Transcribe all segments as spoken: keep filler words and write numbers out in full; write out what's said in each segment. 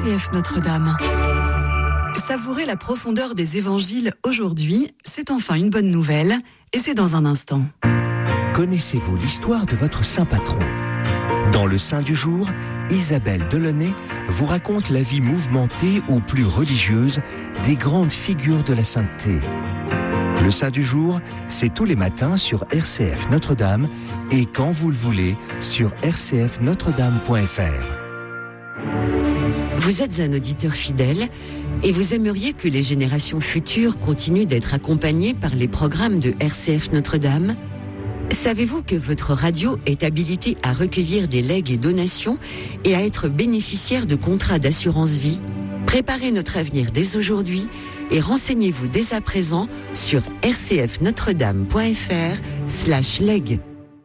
C F Notre-Dame. Savourer la profondeur des évangiles aujourd'hui, c'est enfin une bonne nouvelle, et c'est dans un instant. Connaissez-vous l'histoire de votre saint patron ? Dans le Saint du jour, Isabelle Delaunay vous raconte la vie mouvementée ou plus religieuse des grandes figures de la sainteté. Le Saint du jour, c'est tous les matins sur R C F Notre-Dame et quand vous le voulez sur r c f notre dame point f r. Vous êtes un auditeur fidèle et vous aimeriez que les générations futures continuent d'être accompagnées par les programmes de R C F Notre-Dame ? Savez-vous que votre radio est habilitée à recueillir des legs et donations et à être bénéficiaire de contrats d'assurance vie ? Préparez notre avenir dès aujourd'hui et renseignez-vous dès à présent sur r c f notre dame point f r slash leg.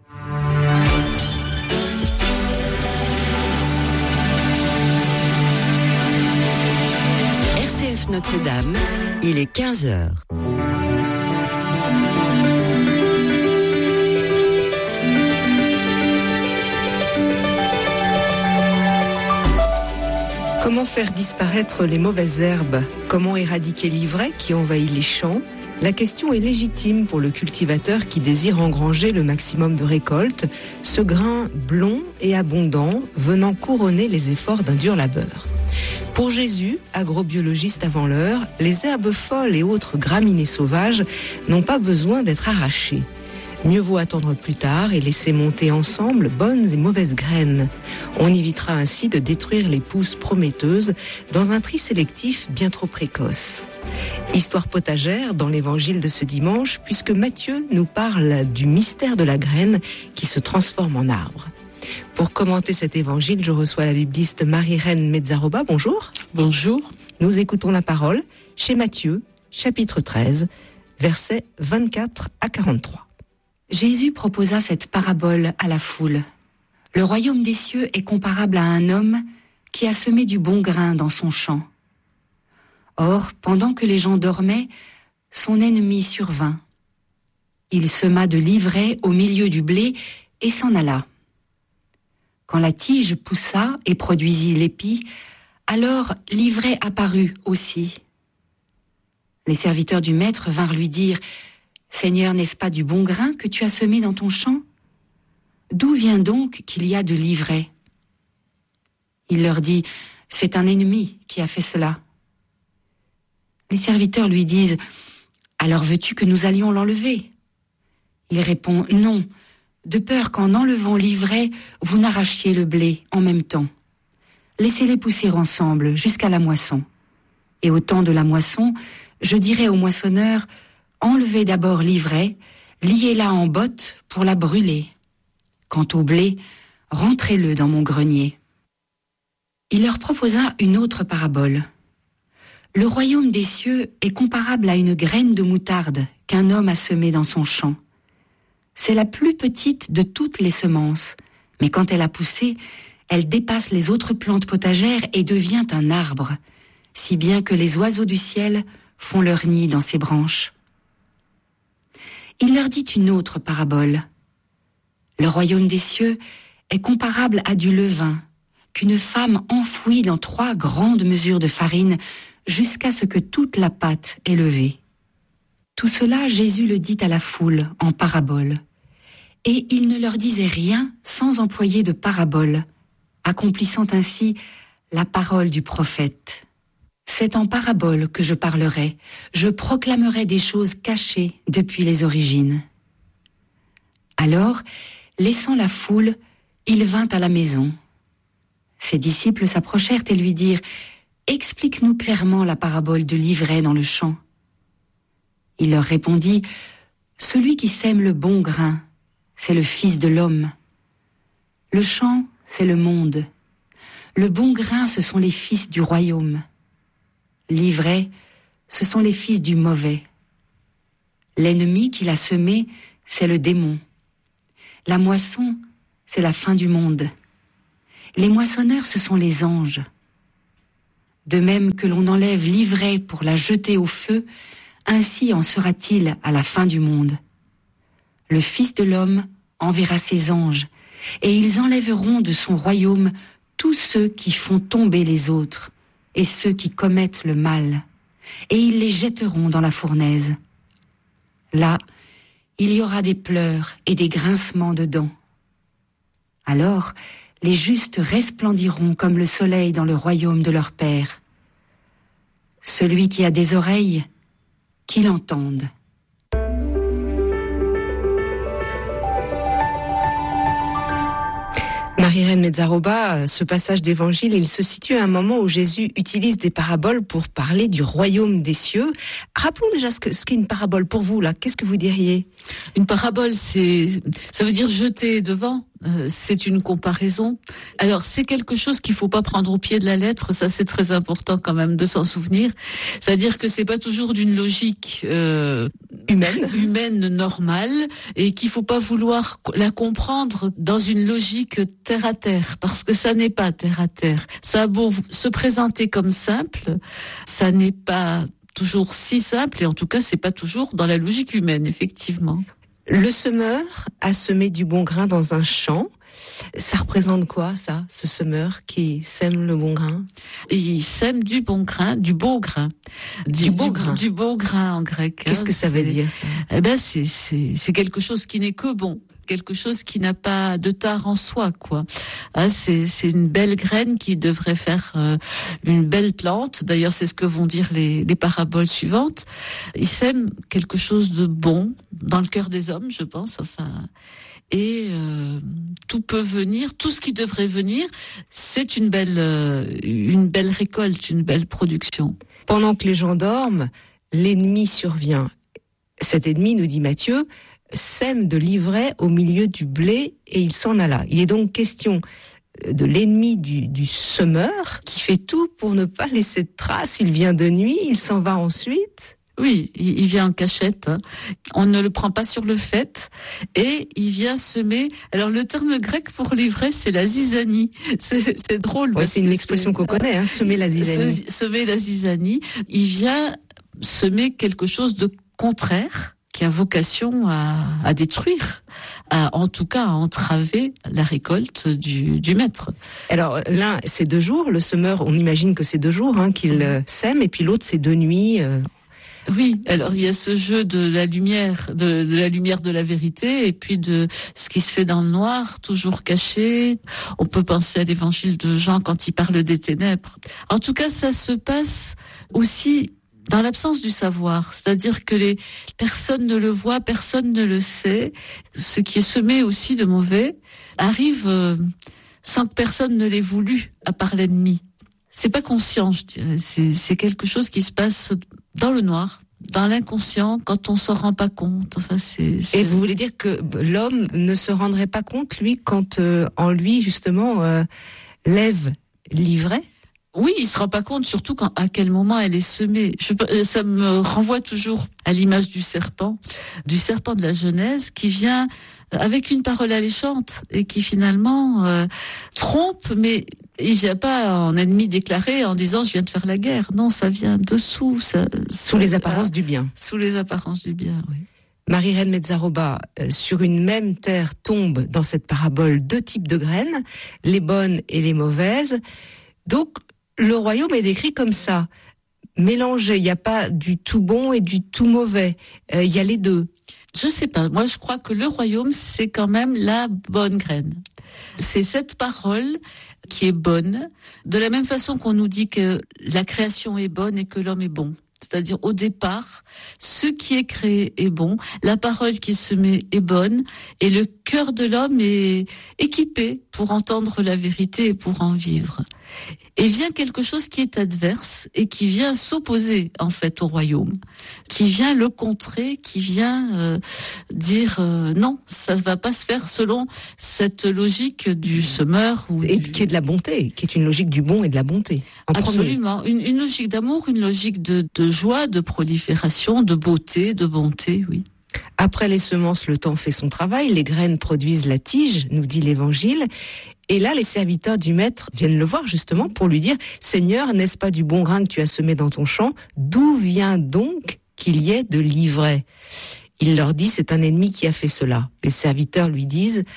R C F Notre-Dame, il est quinze heures. Comment faire disparaître les mauvaises herbes ? Comment éradiquer l'ivraie qui envahit les champs ? La question est légitime pour le cultivateur qui désire engranger le maximum de récoltes, ce grain blond et abondant venant couronner les efforts d'un dur labeur. Pour Jésus, agrobiologiste avant l'heure, les herbes folles et autres graminées sauvages n'ont pas besoin d'être arrachées. Mieux vaut attendre plus tard et laisser monter ensemble bonnes et mauvaises graines. On évitera ainsi de détruire les pousses prometteuses dans un tri sélectif bien trop précoce. Histoire potagère dans l'évangile de ce dimanche, puisque Matthieu nous parle du mystère de la graine qui se transforme en arbre. Pour commenter cet évangile, je reçois la bibliste Marie-Reine Mezzaroba. Bonjour. Bonjour. Nous écoutons la parole chez Matthieu, chapitre treize, versets vingt-quatre à quarante-trois. Jésus proposa cette parabole à la foule. Le royaume des cieux est comparable à un homme qui a semé du bon grain dans son champ. Or, pendant que les gens dormaient, son ennemi survint. Il sema de l'ivraie au milieu du blé et s'en alla. Quand la tige poussa et produisit l'épi, alors l'ivraie apparut aussi. Les serviteurs du maître vinrent lui dire « Seigneur, n'est-ce pas du bon grain que tu as semé dans ton champ ? D'où vient donc qu'il y a de l'ivraie ?» Il leur dit « C'est un ennemi qui a fait cela. » Les serviteurs lui disent « Alors veux-tu que nous allions l'enlever ?» Il répond « Non, de peur qu'en enlevant l'ivraie, vous n'arrachiez le blé en même temps. Laissez-les pousser ensemble jusqu'à la moisson. Et au temps de la moisson, je dirai au moissonneur « Enlevez d'abord l'ivraie, liez-la en botte pour la brûler. Quant au blé, rentrez-le dans mon grenier. » Il leur proposa une autre parabole. Le royaume des cieux est comparable à une graine de moutarde qu'un homme a semée dans son champ. C'est la plus petite de toutes les semences, mais quand elle a poussé, elle dépasse les autres plantes potagères et devient un arbre, si bien que les oiseaux du ciel font leur nid dans ses branches. Il leur dit une autre parabole. Le royaume des cieux est comparable à du levain qu'une femme enfouit dans trois grandes mesures de farine jusqu'à ce que toute la pâte est levée. Tout cela, Jésus le dit à la foule en parabole. Et il ne leur disait rien sans employer de parabole, accomplissant ainsi la parole du prophète. C'est en parabole que je parlerai, je proclamerai des choses cachées depuis les origines. Alors, laissant la foule, il vint à la maison. Ses disciples s'approchèrent et lui dirent « Explique-nous clairement la parabole de l'ivraie dans le champ. » Il leur répondit « Celui qui sème le bon grain, c'est le Fils de l'homme. Le champ, c'est le monde. Le bon grain, ce sont les fils du royaume. L'ivraie, ce sont les fils du mauvais. L'ennemi qui l'a semé, c'est le démon. La moisson, c'est la fin du monde. Les moissonneurs, ce sont les anges. De même que l'on enlève l'ivraie pour la jeter au feu, ainsi en sera-t-il à la fin du monde. Le Fils de l'homme enverra ses anges, et ils enlèveront de son royaume tous ceux qui font tomber les autres et ceux qui commettent le mal, et ils les jetteront dans la fournaise. Là, il y aura des pleurs et des grincements de dents. Alors, les justes resplendiront comme le soleil dans le royaume de leur Père. Celui qui a des oreilles, qu'il entende. Marie-Reine Mezzaroba, ce passage d'évangile, il se situe à un moment où Jésus utilise des paraboles pour parler du royaume des cieux. Rappelons déjà ce, que, ce qu'est une parabole pour vous, là. Qu'est-ce que vous diriez ? Une parabole, c'est, ça veut dire jeter devant. Euh, c'est une comparaison. Alors, c'est quelque chose qu'il faut pas prendre au pied de la lettre. Ça, c'est très important quand même de s'en souvenir. C'est-à-dire que c'est pas toujours d'une logique euh, humaine, humaine normale, et qu'il faut pas vouloir la comprendre dans une logique terre à terre, parce que ça n'est pas terre à terre. Ça a beau se présenter comme simple, ça n'est pas toujours si simple, et en tout cas, c'est pas toujours dans la logique humaine, effectivement. Le semeur a semé du bon grain dans un champ. Ça représente quoi, ça, ce semeur qui sème le bon grain ? Il sème du bon grain, du beau grain. Du, du beau du, grain. Du beau grain en grec. Qu'est-ce hein, que ça c'est, veut dire, ça ? Eh ben, c'est, c'est, c'est quelque chose qui n'est que bon. Quelque chose qui n'a pas de tare en soi, quoi. Ah, c'est, c'est une belle graine qui devrait faire euh, une belle plante. D'ailleurs, c'est ce que vont dire les, les paraboles suivantes. Ils sèment quelque chose de bon dans le cœur des hommes, je pense. Enfin, et euh, tout peut venir, tout ce qui devrait venir, c'est une belle, euh, une belle récolte, une belle production. Pendant que les gens dorment, l'ennemi survient. Cet ennemi, nous dit Matthieu, sème de l'ivraie au milieu du blé et il s'en alla. Il est donc question de l'ennemi du, du semeur qui fait tout pour ne pas laisser de traces. Il vient de nuit, il s'en va ensuite. Oui, il vient en cachette. On ne le prend pas sur le fait et il vient semer. Alors le terme grec pour l'ivraie, c'est la zizanie. C'est, c'est drôle. Ouais, c'est une expression qu'on connaît, hein, semer la zizanie. Semer la zizanie. Il vient semer quelque chose de contraire, qui a vocation à, à détruire, à, en tout cas à entraver la récolte du, du maître. Alors l'un, c'est deux jours, le semeur, on imagine que c'est deux jours hein, qu'il euh, sème, et puis l'autre, c'est deux nuits. Euh... Oui, alors il y a ce jeu de la lumière, de, de la lumière de la vérité, et puis de ce qui se fait dans le noir, toujours caché. On peut penser à l'évangile de Jean quand il parle des ténèbres. En tout cas, ça se passe aussi dans l'absence du savoir, c'est-à-dire que les personnes ne le voient, personne ne le sait. Ce qui est semé aussi de mauvais arrive euh, sans que personne ne l'ait voulu, à part l'ennemi. C'est pas conscient, je dirais. C'est, c'est quelque chose qui se passe dans le noir, dans l'inconscient, quand on s'en rend pas compte. Enfin, c'est, c'est... Et vous voulez dire que l'homme ne se rendrait pas compte, lui, quand euh, en lui, justement, euh, lève l'ivraie ? Oui, il se rend pas compte, surtout quand, à quel moment elle est semée. Je, ça me renvoie toujours à l'image du serpent, du serpent de la Genèse, qui vient avec une parole alléchante et qui finalement euh, trompe, mais il vient pas en ennemi déclaré en disant je viens de faire la guerre. Non, ça vient dessous, ça, sous ça, les apparences ah, du bien. Sous les apparences du bien, oui. Marie-Reine Mezzaroba, euh, sur une même terre tombent dans cette parabole deux types de graines, les bonnes et les mauvaises. Donc le royaume est décrit comme ça, mélangé. Il n'y a pas du tout bon et du tout mauvais. Euh, il y a les deux. Je sais pas. Moi, je crois que le royaume, c'est quand même la bonne graine. C'est cette parole qui est bonne, de la même façon qu'on nous dit que la création est bonne et que l'homme est bon. C'est-à-dire, au départ, ce qui est créé est bon, la parole qui est semée est bonne, et le cœur de l'homme est équipé pour entendre la vérité et pour en vivre. Et vient quelque chose qui est adverse et qui vient s'opposer, en fait, au royaume, qui vient le contrer, qui vient euh, dire euh, non, ça ne va pas se faire selon cette logique du semeur. Ou et du... qui est de la bonté, qui est une logique du bon et de la bonté. En Absolument, une, une logique d'amour, une logique de, de joie, de prolifération, de beauté, de bonté, oui. Après les semences, le temps fait son travail, les graines produisent la tige, nous dit l'Évangile. Et là, les serviteurs du maître viennent le voir justement pour lui dire « Seigneur, n'est-ce pas du bon grain que tu as semé dans ton champ ? D'où vient donc qu'il y ait de l'ivraie ?» Il leur dit « C'est un ennemi qui a fait cela. » Les serviteurs lui disent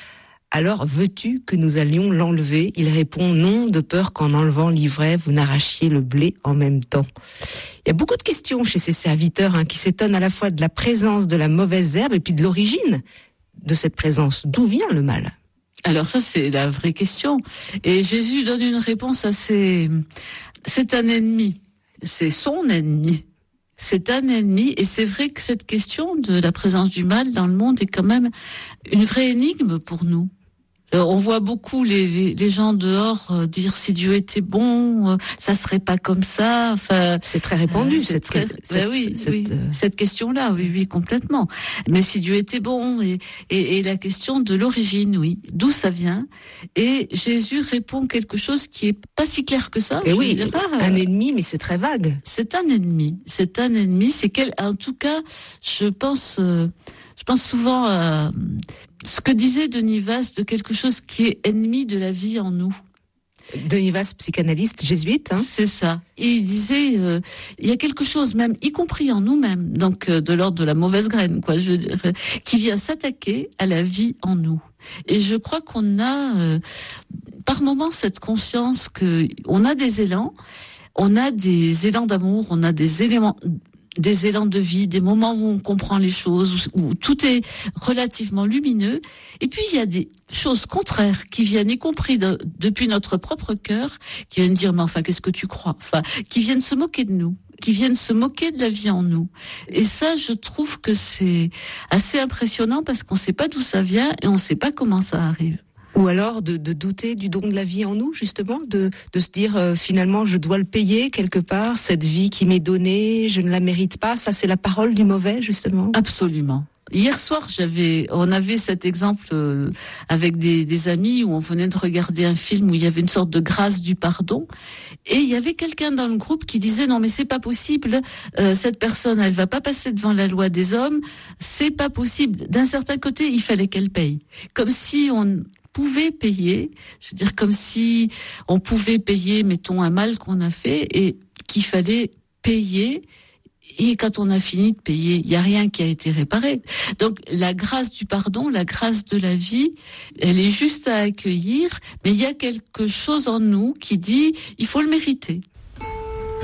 Alors veux-tu que nous allions l'enlever ? Il répond non, de peur qu'en enlevant l'ivraie, vous n'arrachiez le blé en même temps. Il y a beaucoup de questions chez ces serviteurs hein, qui s'étonnent à la fois de la présence de la mauvaise herbe et puis de l'origine de cette présence. D'où vient le mal ? Alors ça, c'est la vraie question. Et Jésus donne une réponse assez... C'est un ennemi. C'est son ennemi. C'est un ennemi. Et c'est vrai que cette question de la présence du mal dans le monde est quand même une vraie énigme pour nous. Euh, on voit beaucoup les, les, les gens dehors euh, dire si Dieu était bon, euh, ça serait pas comme ça. Enfin, c'est très répandu euh, cette, cette, très, cette, bah oui, cette, oui, euh... cette question-là, oui, oui, complètement. Mais si Dieu était bon et, et, et la question de l'origine, oui, d'où ça vient. Et Jésus répond quelque chose qui est pas si clair que ça. Et oui, dirais, un euh, ennemi, mais c'est très vague. C'est un ennemi, c'est un ennemi. C'est quel, en tout cas, je pense, euh, je pense souvent à ce que disait Denis Vasse de quelque chose qui est ennemi de la vie en nous. Denis Vasse, psychanalyste jésuite. Hein. C'est ça. Et il disait, euh, il y a quelque chose même, y compris en nous-mêmes, donc euh, de l'ordre de la mauvaise graine, quoi, je veux dire, qui vient s'attaquer à la vie en nous. Et je crois qu'on a, euh, par moments, cette conscience que on a des élans, on a des élans d'amour, on a des éléments des élans de vie, des moments où on comprend les choses, où tout est relativement lumineux. Et puis, il y a des choses contraires qui viennent, y compris de, depuis notre propre cœur, qui viennent dire, mais enfin, qu'est-ce que tu crois ? Enfin, qui viennent se moquer de nous, qui viennent se moquer de la vie en nous. Et ça, je trouve que c'est assez impressionnant parce qu'on ne sait pas d'où ça vient et on ne sait pas comment ça arrive. Ou alors de, de douter du don de la vie en nous, justement, de, de se dire euh, finalement je dois le payer quelque part, cette vie qui m'est donnée, je ne la mérite pas. Ça, c'est la parole du mauvais, justement. Absolument. Hier soir, j'avais, on avait cet exemple euh, avec des, des amis où on venait de regarder un film où il y avait une sorte de grâce du pardon, et il y avait quelqu'un dans le groupe qui disait non mais c'est pas possible, euh, cette personne elle va pas passer devant la loi des hommes, c'est pas possible. D'un certain côté, il fallait qu'elle paye, comme si on pouvait payer, je veux dire comme si on pouvait payer, mettons, un mal qu'on a fait et qu'il fallait payer. Et quand on a fini de payer, il n'y a rien qui a été réparé. Donc la grâce du pardon, la grâce de la vie, elle est juste à accueillir, mais il y a quelque chose en nous qui dit il faut le mériter.